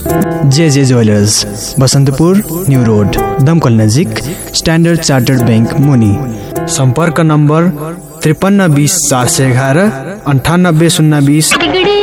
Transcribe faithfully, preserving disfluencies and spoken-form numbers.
जे जे jewellers, Basantapur, new road, दमकल नजिक, स्ट्यान्डर्ड चार्टर्ड बैंक मुनि। सम्पर्क नम्बर त्रिपन्न बीस चार सय एघार अन्ठानब्बे शून्य बीस।